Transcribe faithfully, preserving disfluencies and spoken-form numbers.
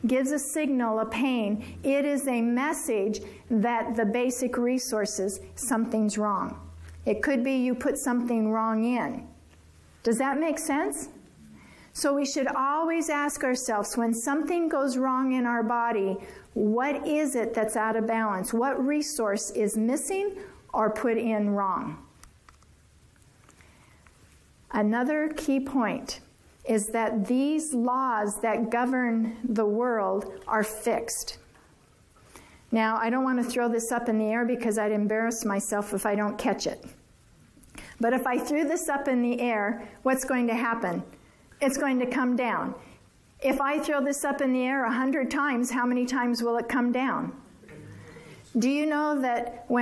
gives a signal, a pain, it is a message that the basic resources, something's wrong. It could be you put something wrong in. Does that make sense? So we should always ask ourselves, when something goes wrong in our body, what is it that's out of balance? What resource is missing or put in wrong? Another key point is that these laws that govern the world are fixed. Now, I don't want to throw this up in the air because I'd embarrass myself if I don't catch it. But if I threw this up in the air, what's going to happen? It's going to come down. If I throw this up in the air a hundred times, how many times will it come down? Do you know that when